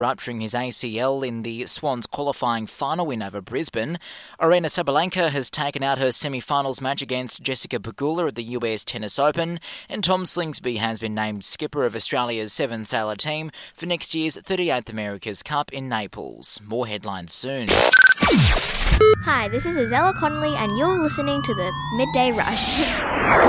rupturing his ACL in the Swans qualifying final win over Brisbane. Aryna Sabalenka has taken out her semi-finals match against Jessica Pegula at the US Tennis Open, and Tom Slingsby has been named skipper of Australia's seven-sailor team for next year's 38th America's Cup in Naples. More headlines soon. Hi, this is Azella Connolly and you're listening to the Midday Rush.